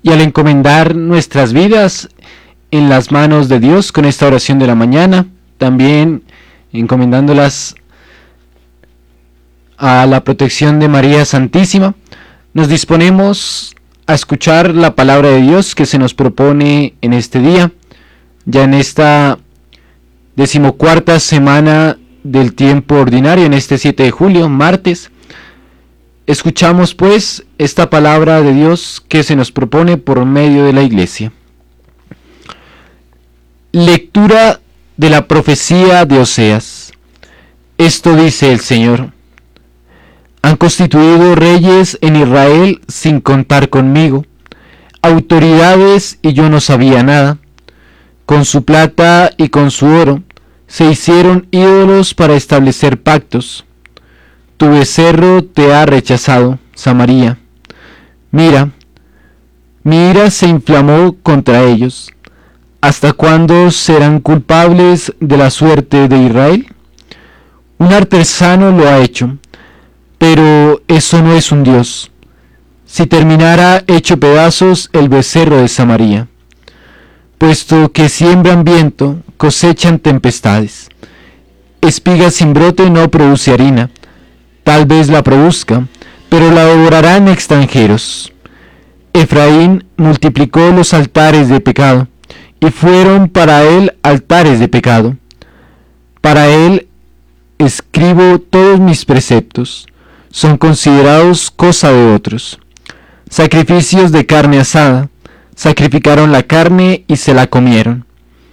Y al encomendar nuestras vidas en las manos de Dios con esta oración de la mañana, también encomendándolas a la protección de María Santísima, nos disponemos a escuchar la palabra de Dios que se nos propone en este día, ya en esta 14ª semana del tiempo ordinario, en este 7 de julio, martes. Escuchamos pues esta palabra de Dios que se nos propone por medio de la Iglesia. Lectura de la profecía de Oseas. Esto dice el Señor: han constituido reyes en Israel sin contar conmigo, autoridades y yo no sabía nada. Con su plata y con su oro se hicieron ídolos para establecer pactos. Tu becerro te ha rechazado, Samaria. Mira, mi ira se inflamó contra ellos. ¿Hasta cuándo serán culpables de la suerte de Israel? Un artesano lo ha hecho, pero eso no es un Dios. Si terminara hecho pedazos el becerro de Samaria. Puesto que siembran viento, cosechan tempestades. Espiga sin brote no produce harina. Tal vez la produzca, pero la devorarán extranjeros. Efraín multiplicó los altares de pecado, y fueron para él altares de pecado. Para él escribo todos mis preceptos, son considerados cosa de otros. Sacrificios de carne asada, sacrificaron la carne y se la comieron.